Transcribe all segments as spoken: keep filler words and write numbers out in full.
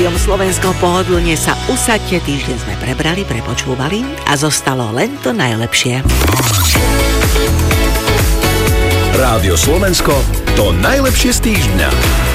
Rádiom Slovensko pohodlne sa usaďte, týždeň sme prebrali, prepočúvali a zostalo len to najlepšie. Rádio Slovensko, to najlepšie z týždňa.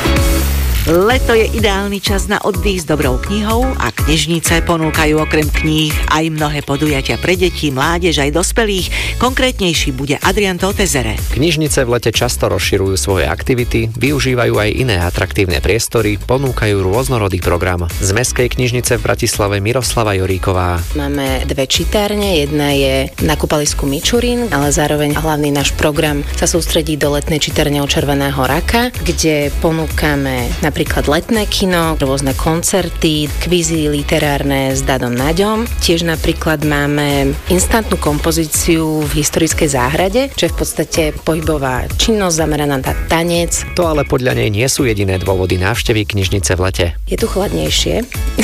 Leto je ideálny čas na oddych s dobrou knihou a knižnice ponúkajú okrem kníh aj mnohé podujatia pre deti, mládež aj dospelých. Konkrétnejší bude Adrian Totezere. Knižnice v lete často rozširujú svoje aktivity, využívajú aj iné atraktívne priestory, ponúkajú rôznorodý program. Z Mestskej knižnice v Bratislave Miroslava Joríková. Máme dve čitárne, jedna je na kúpalisku Mičurín, ale zároveň hlavný náš program sa sústredí do letnej čitárne od Červeného raka, kde ponúkame napríklad letné kino, rôzne koncerty, kvízy literárne s Dadom Naďom. Tiež napríklad máme instantnú kompozíciu v historickej záhrade, čo je v podstate pohybová činnosť zameraná na tanec. To ale podľa nej nie sú jediné dôvody návštevy knižnice v lete. Je tu chladnejšie.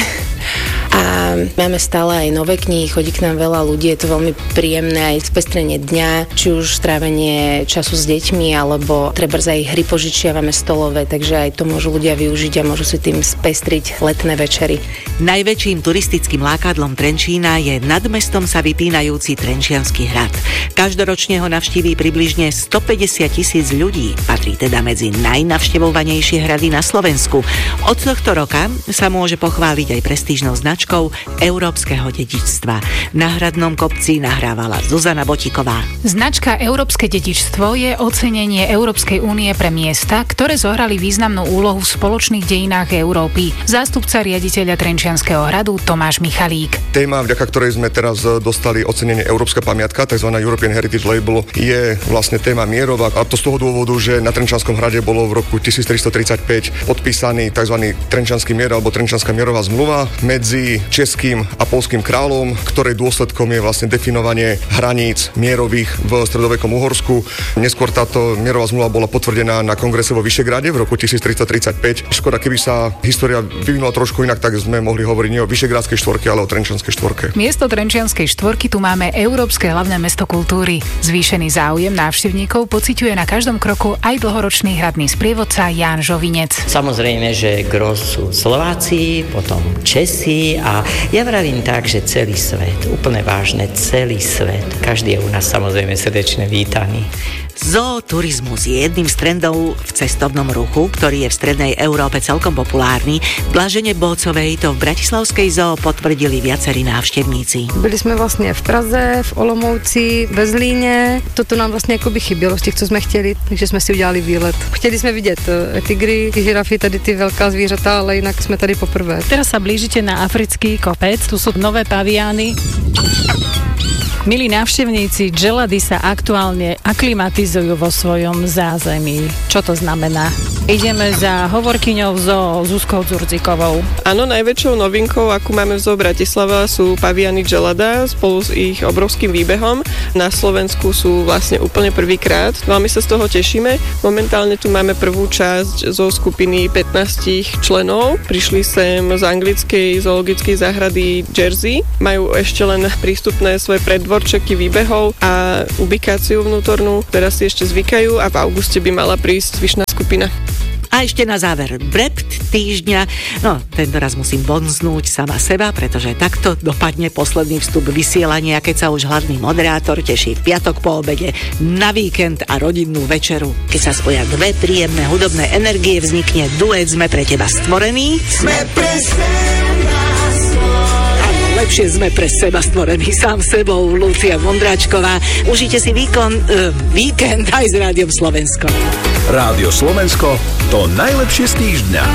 A máme stále aj nové knihy, chodí k nám veľa ľudí, je to veľmi príjemné aj spestrenie dňa, či už strávenie času s deťmi, alebo treba aj hry požičiavame stolové, takže aj to môžu ľudia využiť a môžu si tým spestriť letné večery. Najväčším turistickým lákadlom Trenčína je nad mestom sa vypínajúci Trenčiansky hrad. Každoročne ho navštíví približne stopäťdesiat tisíc ľudí, patrí teda medzi najnavštevovanejšie hrady na Slovensku. Od tohto roka sa môže pochváliť aj prestížnou značkou európskeho dedičstva. Na hradnom kopci nahrávala Zuzana Botíková. Značka Európske dedičstvo je ocenenie Európskej únie pre miesta, ktoré zohrali významnú úlohu v spoločných dejinách Európy. Zástupca riaditeľa Trenčianskeho hradu Tomáš Michalík. Téma, vďaka ktorej sme teraz dostali ocenenie Európska pamiatka, tzv. European Heritage Label, je vlastne téma mierová, a to z toho dôvodu, že na Trenčianskom hrade bolo v roku tisíctristotridsaťpäť podpísaný tzv. Trenčiansky mier alebo Trenčianska mierová zmluva medzi českým a poľským kráľom, ktorej dôsledkom je vlastne definovanie hraníc mierových v stredovekom Uhorsku. Neskôr táto mierová zmluva bola potvrdená na kongrese vo Vyšegrade v roku tisíctristotridsaťpäť. Škoda, keby sa história vyvinula trošku inak, tak sme mohli hovoriť nie o Vyšegradskej štvorke, ale o Trenčianskej štvorke. Miesto Trenčianskej štvorky tu máme Európske hlavné mesto kultúry. Zvýšený záujem návštevníkov pociťuje na každom kroku aj dlhoročný hradný sprievodca Ján Žovinec. Samozrejme, že gros sú Slováci, potom Česi a ja vravím tak, že celý svet, úplne vážne, celý svet. Každý je u nás samozrejme srdečne vítaný. Zooturizmus je jedným z trendov v cestovnom ruchu, ktorý je v strednej Európe celkom populárny. V Blažene Bócovej to v bratislavskej zoo potvrdili viacerí návštevníci. Byli jsme vlastně v Praze, v Olomouci, ve Zlíně. Toto nám vlastně jakoby chybělo z těch, co jsme chtěli, takže jsme si udělali výlet. Chtěli jsme vidět tygry, žirafy, tady ty velká zvířata, ale jinak jsme tady poprvé. Teraz sa blížite na africký kopec, tu sú nové paviány. Milí návštevníci, dželady sa aktuálne aklimatizujú vo svojom zázemí. Čo to znamená? Ideme za hovorkyňou zoo Zuzkou Dzurdzikovou. Áno, najväčšou novinkou, akú máme v zoo Bratislava, sú paviany dželada spolu s ich obrovským výbehom. Na Slovensku sú vlastne úplne prvýkrát. Veľmi sa z toho tešíme. Momentálne tu máme prvú časť zo skupiny pätnásť členov. Prišli sem z anglickej zoologickej záhrady Jersey. Majú ešte len prístupné svoje predvorčeky výbehov a ubikáciu vnútornú, ktorá si ešte zvykajú, a v auguste by mala prísť zvyšná skupina. A ešte na záver brept týždňa. No, tento raz musím bonznúť sama seba, pretože takto dopadne posledný vstup vysielania, keď sa už hlavný moderátor teší v piatok po obede na víkend a rodinnú večeru. Keď sa spoja dve príjemné hudobné energie, vznikne duet Sme pre teba stvorení. Sme pre seba stvorení. Lepšie sme pre seba stvorení, sám sebou, Lucia Vondráčková. Užite si výkon, uh, víkend aj s Rádiom Slovensko. Rádio Slovensko, to najlepšie z týždňa.